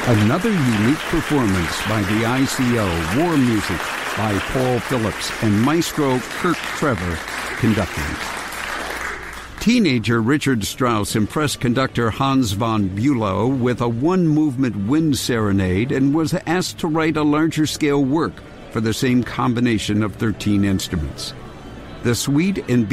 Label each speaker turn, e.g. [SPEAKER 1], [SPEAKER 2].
[SPEAKER 1] Another unique performance by the ICO, War Music by Paul Phillips and Maestro Kirk Trevor conducting. Teenager Richard Strauss impressed conductor Hans von Bülow with a one-movement wind serenade and was asked to write a larger-scale work for the same combination of 13 instruments. The suite in